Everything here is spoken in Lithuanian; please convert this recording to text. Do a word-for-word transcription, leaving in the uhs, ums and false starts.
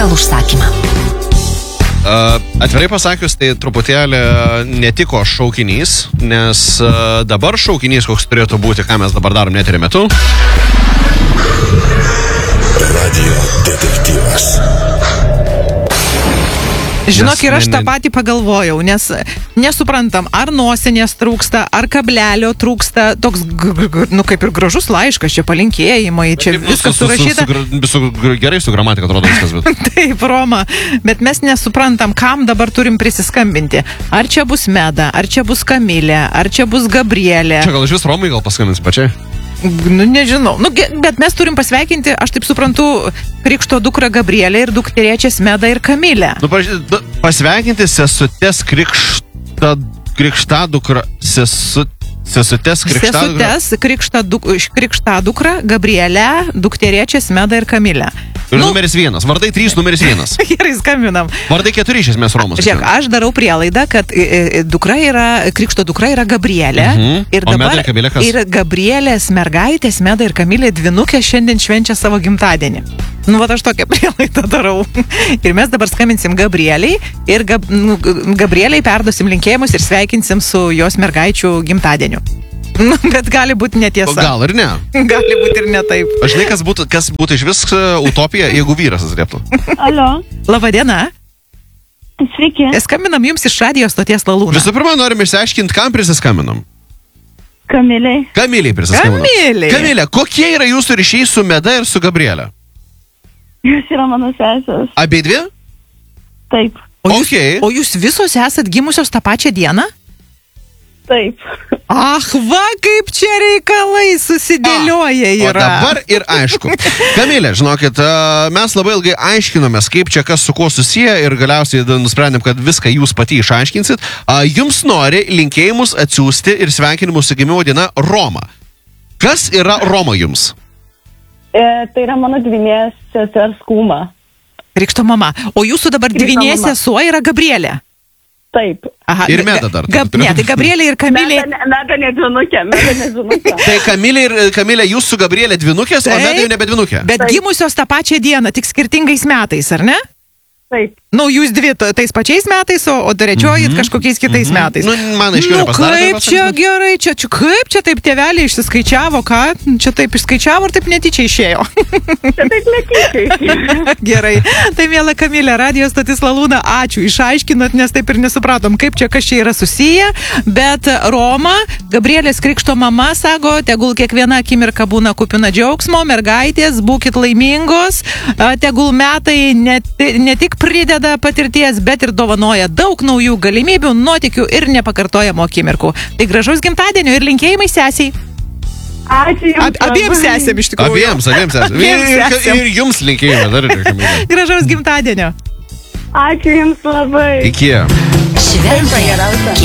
pagal užsakymą. Uh, atvirai pasakius, tai truputėlį netiko šaukinys, nes uh, dabar šaukinys, koks turėtų būti, ką mes dabar darom neterio metu. Radio detektyvas. Žinok, ir aš tą patį pagalvojau, nes nesuprantam, ar nosinės trūksta, ar kablelio trūksta, toks, nu, kaip ir gražus laiškas, čia palinkėjimai, čia viskas surašyta. Su, su, su, gerai su gramatika atrodo viskas, bet... Taip, Roma, bet mes nesuprantam, kam dabar turim prisiskambinti. Ar čia bus Meda, ar čia bus Kamilė, ar čia bus Gabrielė. Čia gal iš vis Romai gal paskambins pačiai? Nu, nežinau. Nu, bet mes turim pasveikinti, aš taip suprantu, krikšto dukrą Gabrielę ir dukterėčias Medą ir Kamilę. Nu, pasveikinti sesutės krikšta, krikšta dukrą, sesu, sesutės krikšta dukrą. Sesutės krikšta, duk, krikšta dukrą Gabrielę, dukterėčias Medą ir Kamilę. Ir nu, numeris vienas. Vardai trys, numeris vienas. Gerai, skambinam. Vardai keturi iš esmės Romos. Žiūrėk, aš darau prielaidą, kad e, dukra yra, krikšto dukra yra Gabrielė. Mhm. Ir o dabar Meda ir Kamilė kas? Ir Gabrielės mergaitės, Meda ir Kamilė dvinukė šiandien švenčia savo gimtadienį. Nu, va, aš tokią prielaidą darau. Ir mes dabar skambinsim Gabrieliai ir Gab, nu, Gabrieliai perduosim linkėjimus ir sveikinsim su jos mergaičių gimtadieniu. Nu, bet gali būti netiesa. O gal ir ne. Gali būti ir ne taip. Aš žinai, kas būtų, kas būtų iš vis utopija, jeigu vyras atsilieptų. Alio. Labadiena. Sveiki. Skambinam jums iš radijo stoties Lalūna. Visų pirma, norim išsiaiškinti, kam prisiskambinam. Kamiliai. Kamiliai prisiskambinam. Kamiliai. Kamilė, kokie yra jūsų ryšiai su Meda ir su Gabrielė? Jūs yra mano sesės. Abie dvi? Taip. O jūs, Okay. o jūs visos esat gimusios tą pačią dieną? Taip. Ach, va, kaip čia reikalai susidėlioja O yra. dabar ir aišku. Kamilė, žinokit, mes labai ilgai aiškinomės, kaip čia kas su kuo susiję ir galiausiai nusprendėm, kad viską jūs pati išaiškinsit. Jums nori linkėjimus atsiųsti ir sveikinimus su gimimo diena Roma. Kas yra Roma jums? E, tai yra mano dvynės sesers kūma. Krikšto mama. O jūsų dabar Krikšto dvynė mama. sesuo yra Gabrielė. Taip. Aha, Ir Meda dar. Gab, ne, tai Gabrielė ir Kamilė. Meda, ne, meda nedvinukė, meda nedvinukė. Tai Kamilė ir Kamilė, jūs su Gabrielė dvinukės, o Taip. Meda jau nebe dvinukė. Bet Taip. gimusios tą pačią dieną, tik skirtingais metais, ar ne? Taip. Nu, jūs dvi to- tais pačiais metais, o, o trečiojit Mhm. kažkokiais kitais Mhm. metais. Nu, man aiškiau Nu, nepasidarė, kaip tai čia pasakysiu. gerai, čia, čia, kaip čia taip tėveliai išsiskaičiavo, ką? Čia taip išskaičiavo ir taip netyčia išėjo. Čia taip netyčiai. Gerai. Tai mėla Kamilė, radijos stotis Lalūna, ačiū. Išaiškinot, nes taip ir nesupratom, kaip čia kas čia yra susiję. Bet Roma, Gabrielės krikšto mama, sako, tegul kiekviena akimirka būna kupina džiaugsmo, mergaitės, būkit laimingos, a, tegul metai ne, ti- ne tik prideda patirties, bet ir dovanoja daug naujų galimybių, nuotykių ir nepakartojamų akimirkų. Tai gražaus gimtadienio ir linkėjimai sesiai. Ačiū jums. Ab, abiems labai. sesėm iš tikrųjų. Abiems, abiems esame. Abiems Ir, sesėm. ir, ir jums linkėjime dar ir Kamilė. Gražaus gimtadienio. Ačiū jums labai. Iki. Šventė